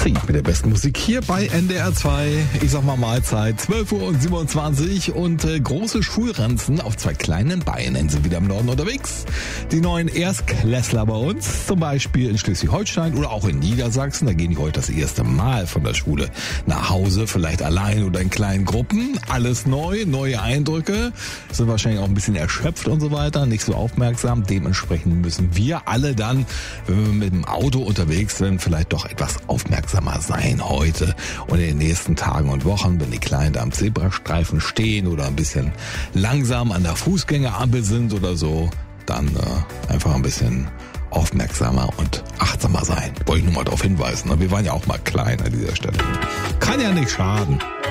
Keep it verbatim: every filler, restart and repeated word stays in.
Seed mit der besten Musik hier bei N D R zwei. Ich sag mal Mahlzeit, zwölf Uhr siebenundzwanzig und äh, große Schulranzen auf zwei kleinen Beinen sind wieder im Norden unterwegs. Die neuen Erstklässler bei uns, zum Beispiel in Schleswig-Holstein oder auch in Niedersachsen, da gehen die heute das erste Mal von der Schule nach Hause, vielleicht allein oder in kleinen Gruppen. Alles neu, neue Eindrücke, sind wahrscheinlich auch ein bisschen erschöpft und so weiter, nicht so aufmerksam. Dementsprechend müssen wir alle dann, wenn wir mit dem Auto unterwegs sind, vielleicht doch etwas aufmerksamer sein heute und in den nächsten Tagen und Wochen, wenn die Kleinen da am Zebrastreifen stehen oder ein bisschen langsam an der Fußgängerampel sind oder so, dann äh, einfach ein bisschen aufmerksamer und achtsamer sein. Wollte ich nur mal darauf hinweisen. Wir waren ja auch mal klein an dieser Stelle. Kann ja nicht schaden.